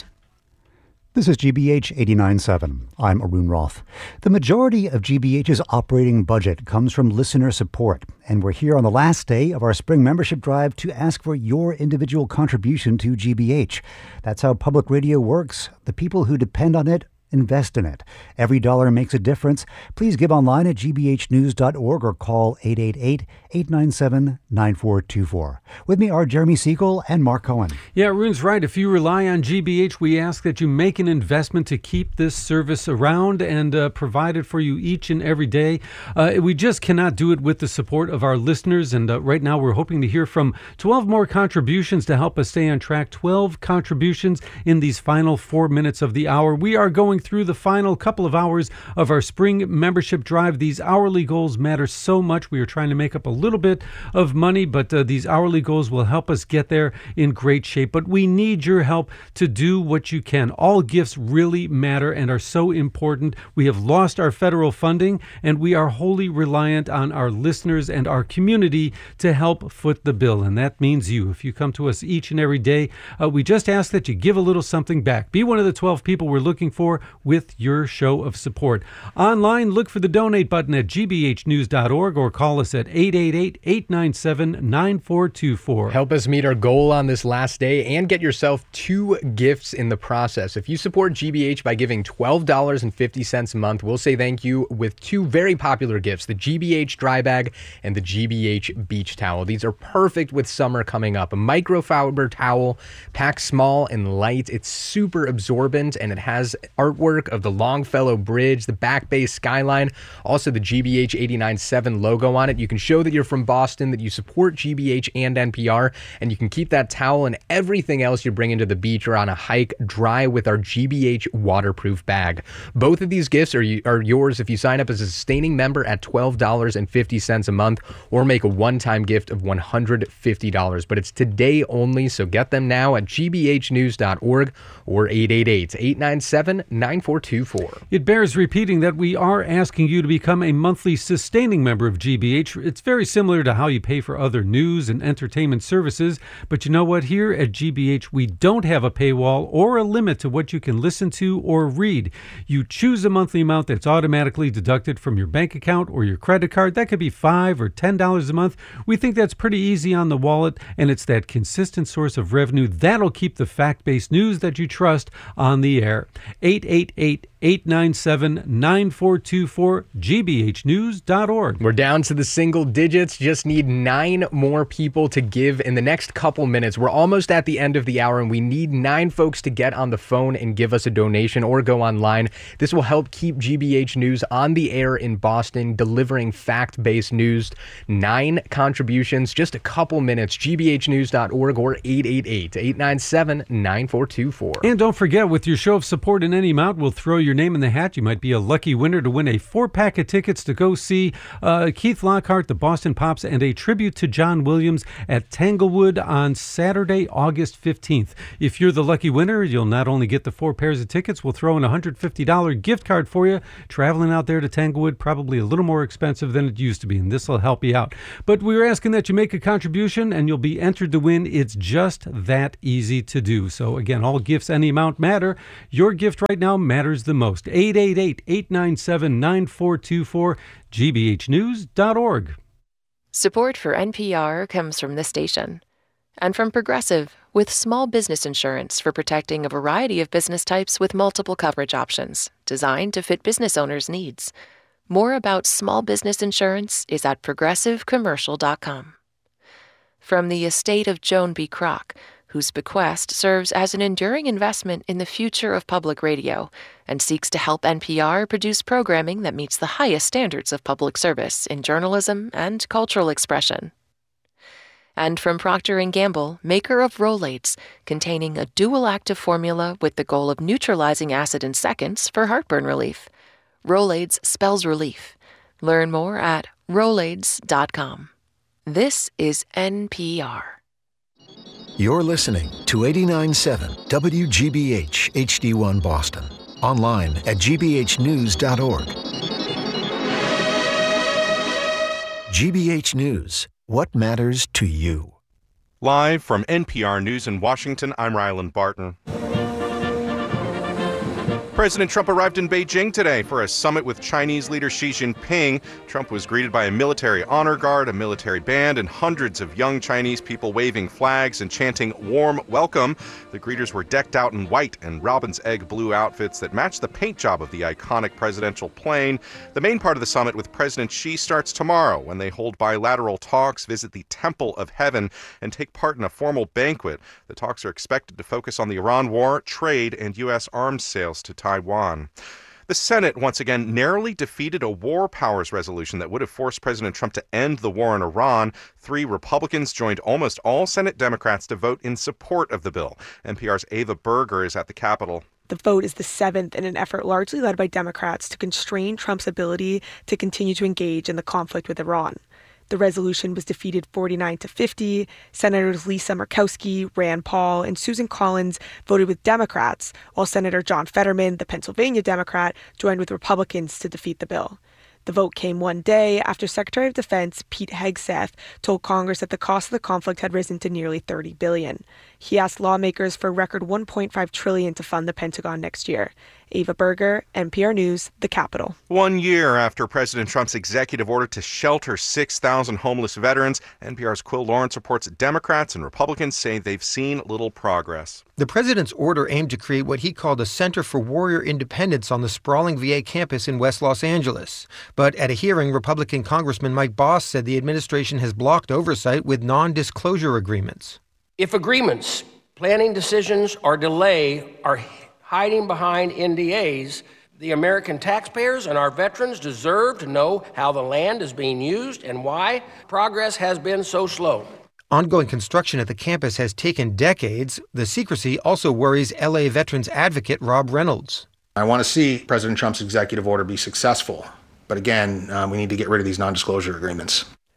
S6: This is G B H eighty-nine point seven. I'm Arun Roth. The majority of G B H's operating budget comes from listener support, and we're here on the last day of our spring membership drive to ask for your individual contribution to G B H. That's how public radio works. The people who depend on it invest in it. Every dollar makes a difference. Please give online at g b h news dot org or call eight eight eight, eight nine seven, nine four two four. With me are Jeremy Siegel and Mark Cohen.
S7: Yeah, Arun's right. If you rely on G B H, we ask that you make an investment to keep this service around and uh, provide it for you each and every day. Uh, we just cannot do it with the support of our listeners, and uh, right now we're hoping to hear from twelve more contributions to help us stay on track. twelve contributions in these final four minutes of the hour. We are going through the final couple of hours of our spring membership drive. These hourly goals matter so much. We are trying to make up a little bit of money, but uh, these hourly goals will help us get there in great shape. But we need your help to do what you can. All gifts really matter and are so important. We have lost our federal funding, and we are wholly reliant on our listeners and our community to help foot the bill. And that means you. If you come to us each and every day, uh, we just ask that you give a little something back. Be one of the twelve people we're looking for with your show of support. Online, look for the donate button at g b h news dot org or call us at eight eight eight, eight nine seven, nine four two four.
S8: Help us meet our goal on this last day and get yourself two gifts in the process. If you support G B H by giving twelve dollars and fifty cents a month, we'll say thank you with two very popular gifts, the G B H dry bag and the G B H beach towel. These are perfect with summer coming up. A microfiber towel, packed small and light. It's super absorbent, and it has artwork of the Longfellow Bridge, the Back Bay skyline, also the G B H eighty-nine point seven logo on it. You can show that you're from Boston, that you support G B H and N P R, and you can keep that towel and everything else you're bringing to the beach or on a hike dry with our G B H waterproof bag. Both of these gifts are, are yours if you sign up as a sustaining member at twelve dollars and fifty cents a month or make a one-time gift of one hundred fifty dollars. But it's today only, so get them now at g b h news dot org or eight eight eight, eight nine seven, nine nine four two four.
S7: It bears repeating that we are asking you to become a monthly sustaining member of G B H. It's very similar to how you pay for other news and entertainment services, but you know what? Here at G B H, we don't have a paywall or a limit to what you can listen to or read. You choose a monthly amount that's automatically deducted from your bank account or your credit card. That could be five dollars or ten dollars a month. We think that's pretty easy on the wallet, and it's that consistent source of revenue that'll keep the fact-based news that you trust on the air. eight eight eight, eight nine seven, nine four two four, G B H news dot org.
S8: We're down to the single digits. Just need nine more people to give in the next couple minutes. We're almost at the end of the hour, and we need nine folks to get on the phone and give us a donation or go online. This will help keep G B H News on the air in Boston, delivering fact-based news. Nine contributions, just a couple minutes. G B H news dot org or eight eight eight, eight nine seven, nine four two four.
S7: And don't forget, with your show of support in any amount, we'll throw your name in the hat. You might be a lucky winner to win a four-pack of tickets to go see uh, Keith Lockhart, the Boston Pops, and a tribute to John Williams at Tanglewood on Saturday, August fifteenth. If you're the lucky winner, you'll not only get the four pairs of tickets, we'll throw in a one hundred fifty dollars gift card for you. Traveling out there to Tanglewood, probably a little more expensive than it used to be, and this will help you out. But we're asking that you make a contribution, and you'll be entered to win. It's just that easy to do. So again, all gifts, any amount matter. Your gift right now matters the most. eight eight eight, eight nine seven, nine four two four, G B H news dot org.
S17: Support for N P R comes from this station and from Progressive, with small business insurance for protecting a variety of business types with multiple coverage options designed to fit business owners' needs. More about small business insurance is at progressive commercial dot com. From the estate of Joan B. Kroc, whose bequest serves as an enduring investment in the future of public radio and seeks to help N P R produce programming that meets the highest standards of public service in journalism and cultural expression. And from Procter and Gamble, maker of Rolaids, containing a dual-active formula with the goal of neutralizing acid in seconds for heartburn relief. Rolaids spells relief. Learn more at rolaids dot com. This is N P R.
S9: You're listening to eighty-nine point seven W G B H H D one Boston. Online at G B H news dot org. G B H News. What matters to you?
S10: Live from N P R News in Washington, I'm Rylan Barton. President Trump arrived in Beijing today for a summit with Chinese leader Xi Jinping. Trump was greeted by a military honor guard, a military band, and hundreds of young Chinese people waving flags and chanting warm welcome. The greeters were decked out in white and robin's egg blue outfits that matched the paint job of the iconic presidential plane. The main part of the summit with President Xi starts tomorrow when they hold bilateral talks, visit the Temple of Heaven, and take part in a formal banquet. The talks are expected to focus on the Iran war, trade, and U S arms sales to Taiwan. The Senate once again narrowly defeated a war powers resolution that would have forced President Trump to end the war in Iran. Three Republicans joined almost all Senate Democrats to vote in support of the bill. N P R's Ava Berger is at the Capitol.
S11: The vote is the seventh in an effort largely led by Democrats to constrain Trump's ability to continue to engage in the conflict with Iran. The resolution was defeated forty-nine to fifty. Senators Lisa Murkowski, Rand Paul, and Susan Collins voted with Democrats, while Senator John Fetterman, the Pennsylvania Democrat, joined with Republicans to defeat the bill. The vote came one day after Secretary of Defense Pete Hegseth told Congress that the cost of the conflict had risen to nearly thirty billion dollars. He asked lawmakers for a record one point five trillion dollars to fund the Pentagon next year. Ava Berger, N P R News, the Capitol.
S10: One year after President Trump's executive order to shelter six thousand homeless veterans, N P R's Quill Lawrence reports Democrats and Republicans say they've seen little progress.
S12: The president's order aimed to create what he called a Center for Warrior Independence on the sprawling V A campus in West Los Angeles. But at a hearing, Republican Congressman Mike Boss said the administration has blocked oversight with non-disclosure agreements.
S13: If agreements, planning decisions, or delay are hiding behind N D As, the American taxpayers and our veterans deserve to know how the land is being used and why progress has been so slow.
S12: Ongoing construction at the campus has taken decades. The secrecy also worries L A veterans advocate Rob Reynolds.
S26: I want to see President Trump's executive order be successful. But again, um, we need to get rid of these non-disclosure agreements.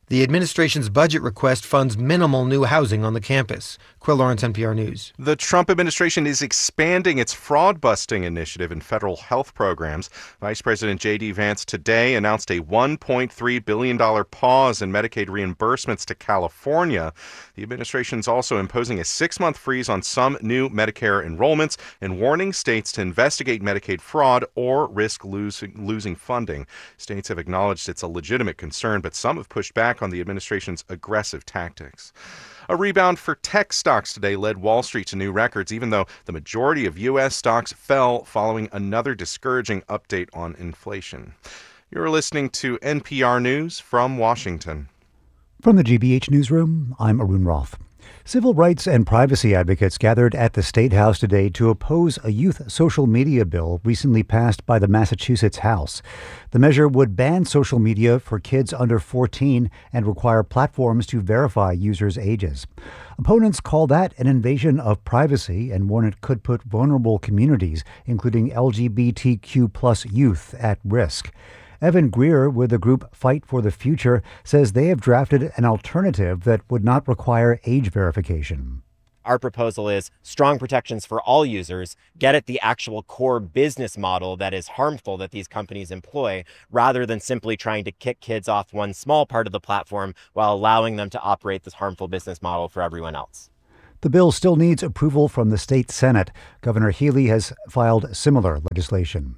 S12: The administration's budget request funds minimal new housing on the campus. Quill Lawrence, N P R News.
S10: The Trump administration is expanding its fraud-busting initiative in federal health programs. Vice President J D. Vance today announced a one point three billion dollars pause in Medicaid reimbursements to California. The administration is also imposing a six-month freeze on some new Medicare enrollments and warning states to investigate Medicaid fraud or risk losing, losing funding. States have acknowledged it's a legitimate concern, but some have pushed back on the administration's aggressive tactics. A rebound for tech stocks today led Wall Street to new records, even though the majority of U S stocks fell following another discouraging update on inflation. You're listening to N P R News from Washington.
S6: From the G B H Newsroom, I'm Arun Roth. Civil rights and privacy advocates gathered at the State House today to oppose a youth social media bill recently passed by the Massachusetts House. The measure would ban social media for kids under fourteen and require platforms to verify users' ages. Opponents call that an invasion of privacy and warn it could put vulnerable communities, including L G B T Q plus youth, at risk. Evan Greer with the group Fight for the Future says they have drafted an alternative that would not require age verification.
S14: Our proposal is strong protections for all users, get at the actual core business model that is harmful that these companies employ, rather than simply trying to kick kids off one small part of the platform while allowing them to operate this harmful business model for everyone else.
S6: The bill still needs approval from the state Senate. Governor Healy has filed similar legislation.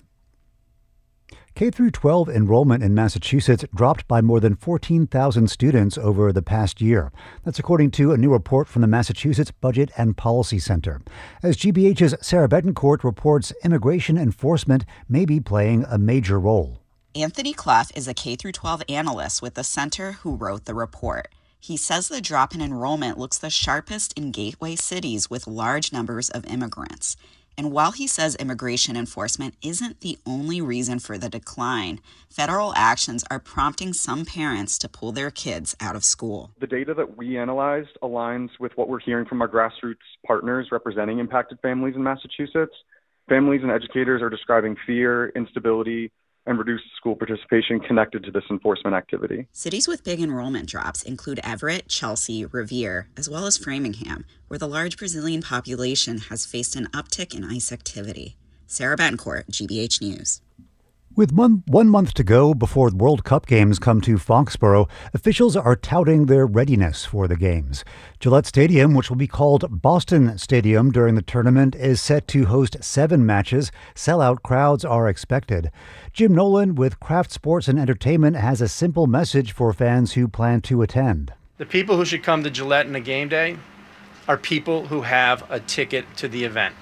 S6: K through twelve enrollment in Massachusetts dropped by more than fourteen thousand students over the past year. That's according to a new report from the Massachusetts Budget and Policy Center. As G B H's Sarah Betancourt reports, immigration enforcement may be playing a major role.
S15: Anthony Clough is a K through twelve analyst with the center who wrote the report. He says the drop in enrollment looks the sharpest in gateway cities with large numbers of immigrants. And while he says immigration enforcement isn't the only reason for the decline, federal actions are prompting some parents to pull their kids out of school.
S16: The data that we analyzed aligns with what we're hearing from our grassroots partners representing impacted families in Massachusetts. Families and educators are describing fear, instability, and reduced school participation connected to this enforcement activity.
S15: Cities with big enrollment drops include Everett, Chelsea, Revere, as well as Framingham, where the large Brazilian population has faced an uptick in ICE activity. Sarah Betancourt, G B H News.
S6: With one, one month to go before the World Cup games come to Foxborough, officials are touting their readiness for the games. Gillette Stadium, which will be called Boston Stadium during the tournament, is set to host seven matches. Sellout crowds are expected. Jim Nolan with Kraft Sports and Entertainment has a simple message for fans who plan to attend.
S22: The people who should come to Gillette on a game day are people who have a ticket to the event.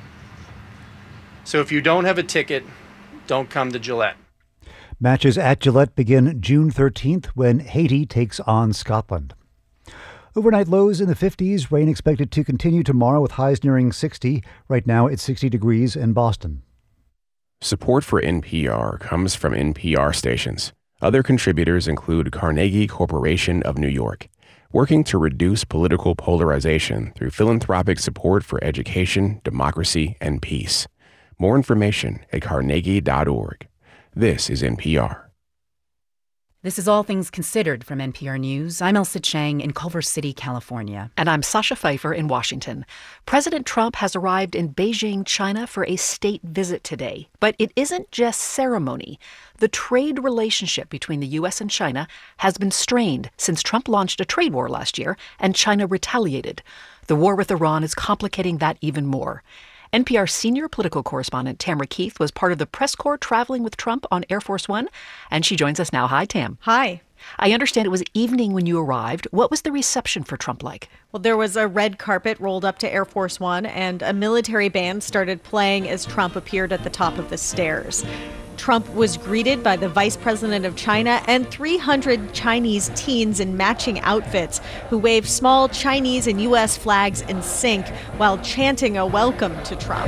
S22: So if you don't have a ticket, don't come to Gillette.
S6: Matches at Gillette begin June thirteenth when Haiti takes on Scotland. Overnight lows in the fifties, rain expected to continue tomorrow with highs nearing sixty. Right now it's sixty degrees in Boston.
S23: Support for N P R comes from N P R stations. Other contributors include Carnegie Corporation of New York, working to reduce political polarization through philanthropic support for education, democracy, and peace. More information at carnegie dot org. This is N P R.
S19: This is All Things Considered from N P R News. I'm Elsa Chang in Culver City, California.
S18: And I'm Sasha Pfeiffer in Washington. President Trump has arrived in Beijing, China for a state visit today. But it isn't just ceremony. The trade relationship between the U S and China has been strained since Trump launched a trade war last year and China retaliated. The war with Iran is complicating that even more. N P R senior political correspondent Tamara Keith was part of the press corps traveling with Trump on Air Force One, and she joins us now. Hi, Tam.
S26: Hi.
S18: I understand it was evening when you arrived. What was the reception for Trump like?
S26: Well, there was a red carpet rolled up to Air Force One, and a military band started playing as Trump appeared at the top of the stairs. Trump was greeted by the vice president of China and three hundred Chinese teens in matching outfits who waved small Chinese and U S flags in sync while chanting a welcome to Trump.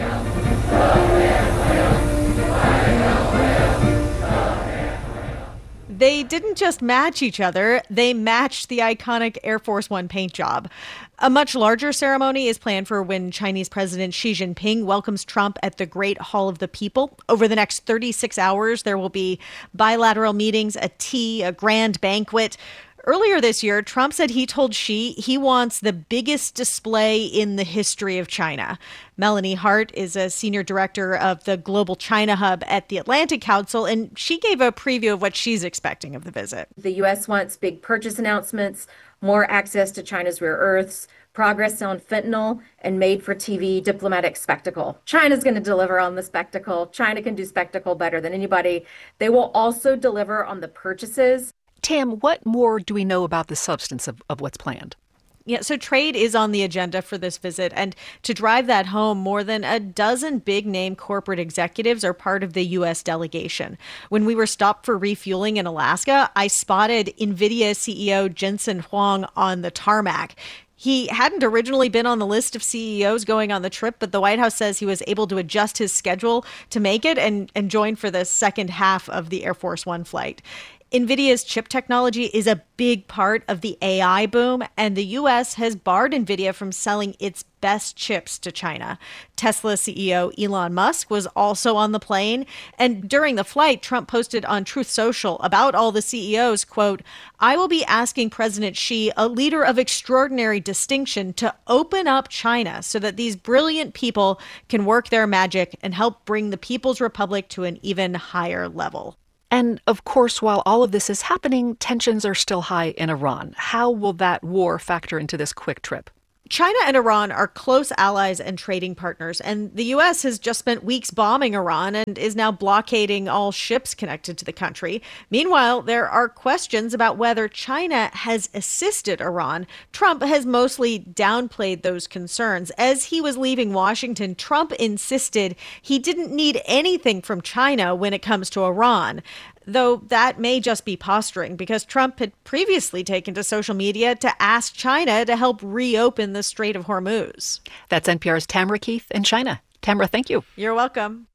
S26: They didn't just match each other, they matched the iconic Air Force One paint job. A much larger ceremony is planned for when Chinese President Xi Jinping welcomes Trump at the Great Hall of the People. Over the next thirty-six hours, there will be bilateral meetings, a tea, a grand banquet. earlier this year, Trump said he told Xi he wants the biggest display in the history of China. Melanie Hart is a senior director of the Global China Hub at the Atlantic Council, and she gave a preview of what she's expecting of the visit.
S1: The U S wants big purchase announcements, more access to China's rare earths, progress on fentanyl, and made-for-T V diplomatic spectacle. China's going to deliver on the spectacle. China can do spectacle better than anybody. They will also deliver on the purchases.
S18: Tam, what more do we know about the substance of, of what's planned?
S26: Yeah, so trade is on the agenda for this visit. And to drive that home, more than a dozen big-name corporate executives are part of the U S delegation. When we were stopped for refueling in Alaska, I spotted NVIDIA C E O Jensen Huang on the tarmac. He hadn't originally been on the list of C E Os going on the trip, but the White House says he was able to adjust his schedule to make it and, and join for the second half of the Air Force One flight. NVIDIA's chip technology is a big part of the A I boom, and the U S has barred NVIDIA from selling its best chips to China. Tesla C E O Elon Musk was also on the plane, and during the flight, Trump posted on Truth Social about all the C E Os, quote, "I will be asking President Xi, a leader of extraordinary distinction, to open up China so that these brilliant people can work their magic and help bring the People's Republic to an even higher level."
S18: And of course, while all of this is happening, tensions are still high in Iran. How will that war factor into this quick trip?
S26: China and Iran are close allies and trading partners, and the U S has just spent weeks bombing Iran and is now blockading all ships connected to the country. Meanwhile, there are questions about whether China has assisted Iran. Trump has mostly downplayed those concerns. As he was leaving Washington, Trump insisted he didn't need anything from China when it comes to Iran. Though that may just be posturing, because Trump had previously taken to social media to ask China to help reopen the Strait of Hormuz.
S18: That's N P R's Tamara Keith in China. Tamara, thank you.
S26: You're welcome.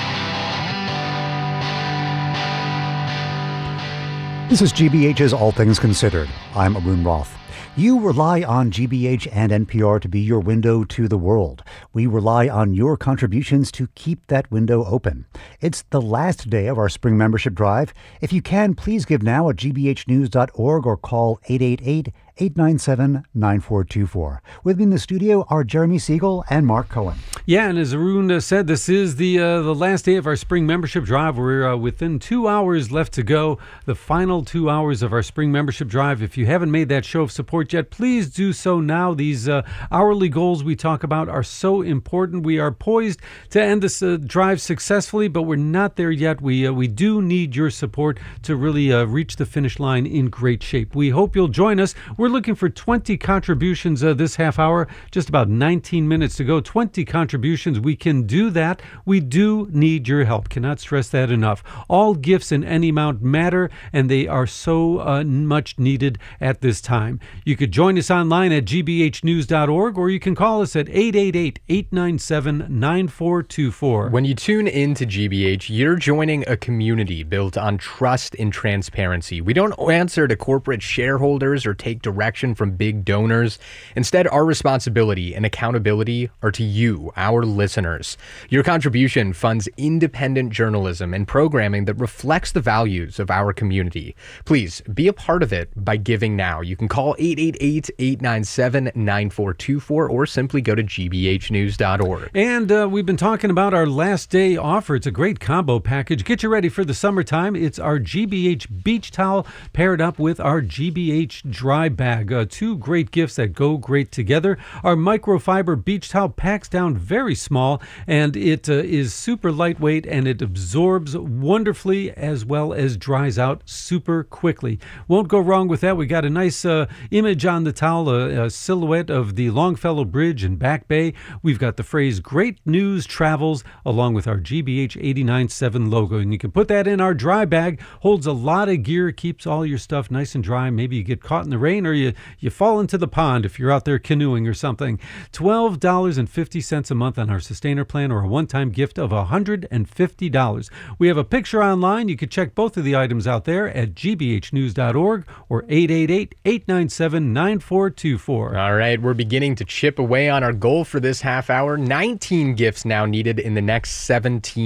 S6: This is G B H's All Things Considered. I'm Arun Roth. You rely on G B H and N P R to be your window to the world. We rely on your contributions to keep that window open. It's the last day of our spring membership drive. If you can, please give now at g b h news dot org or call eight eight eight, eight nine seven, nine four two four. With me in the studio are Jeremy Siegel and Mark Cohen.
S7: Yeah, and as Arun uh, said, this is the uh, the last day of our spring membership drive. We're uh, within two hours left to go, the final two hours of our spring membership drive. If you haven't made that show of support yet, please do so now. These uh, hourly goals we talk about are so important. We are poised to end this uh, drive successfully, but we're not there yet. We uh, we do need your support to really uh, reach the finish line in great shape. We hope you'll join us. We're looking for twenty contributions uh, this half hour, just about nineteen minutes to go. twenty contributions. We can do that. We do need your help. Cannot stress that enough. All gifts in any amount matter, and they are so uh, much needed at this time. You could join us online at g b h news dot org, or you can call us at eight eight eight, eight nine seven, nine four two four.
S8: When you tune in to G B H, you're joining a community built on trust and transparency. We don't answer to corporate shareholders or take direction from big donors. Instead, our responsibility and accountability are to you, our listeners. Your contribution funds independent journalism and programming that reflects the values of our community. Please be a part of it by giving now. You can call eight eight eight, eight nine seven, nine four two four or simply go to g b h news dot org.
S7: And uh, we've been talking about our last day offer. It's a great combo package. Get you ready for the summertime. It's our G B H beach towel paired up with our G B H dry bag. Uh, two great gifts that go great together. Our microfiber beach towel packs down very small, and it uh, is super lightweight, and it absorbs wonderfully as well as dries out super quickly. Won't go wrong with that. We got a nice uh, image on the towel, a, a silhouette of the Longfellow Bridge and Back Bay. We've got the phrase "Great News Travels" along with our G B H eighty-nine point seven logo, and you can put that in our dry bag. Holds a lot of gear, keeps all your stuff nice and dry. Maybe you get caught in the rain, or you you fall into the pond if you're out there canoeing or something. twelve dollars and fifty cents a month on our Sustainer plan, or a one-time gift of one hundred fifty dollars. We have a picture online. You can check both of the items out there at g b h news dot org or eight eight eight, eight nine seven, nine four two four.
S8: All right, we're beginning to chip away on our goal for this half hour. nineteen gifts now needed in the next seventeen minutes.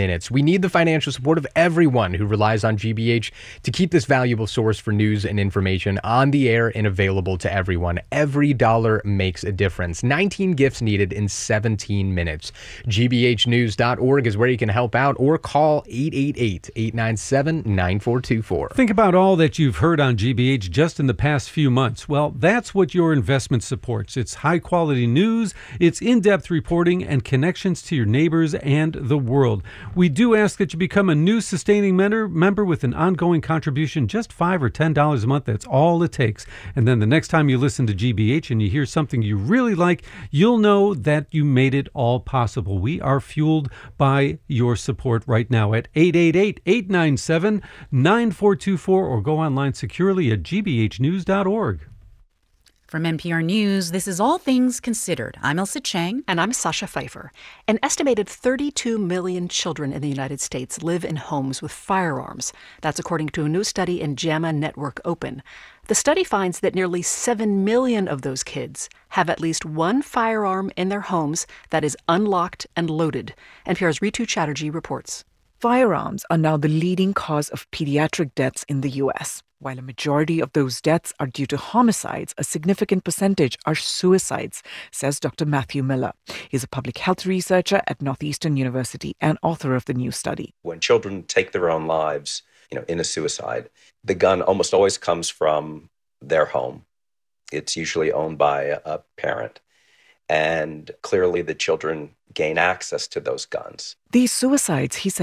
S8: minutes. We need the financial support of everyone who relies on G B H to keep this valuable source for news and information on the air and available to everyone. Every dollar makes a difference. nineteen gifts needed in seventeen minutes. G B H news dot org is where you can help out, or call eight eight eight, eight nine seven, nine four two four.
S7: Think about all that you've heard on G B H just in the past few months. Well, that's what your investment supports. It's high-quality news, it's in-depth reporting, and connections to your neighbors and the world. We do ask that you become a new sustaining member, member with an ongoing contribution, just five or ten dollars a month. That's all it takes. And then the next time you listen to G B H and you hear something you really like, you'll know that you made it all possible. We are fueled by your support right now at eight eight eight, eight nine seven, nine four two four or go online securely at G B H news dot org.
S19: From N P R News, this is All Things Considered. I'm Elsa Chang.
S18: And I'm Sasha Pfeiffer. An estimated thirty-two million children in the United States live in homes with firearms. That's according to a new study in JAMA Network Open. The study finds that nearly seven million of those kids have at least one firearm in their homes that is unlocked and loaded. N P R's Ritu Chatterjee reports.
S4: Firearms are now the leading cause of pediatric deaths in the U S. While a majority of those deaths are due to homicides, a significant percentage are suicides, says Doctor Matthew Miller. He's a public health researcher at Northeastern University and author of the new study.
S5: When children take their own lives, you know, in a suicide, the gun almost always comes from their home. It's usually owned by a parent. And clearly the children gain access to those guns.
S4: These suicides, he said,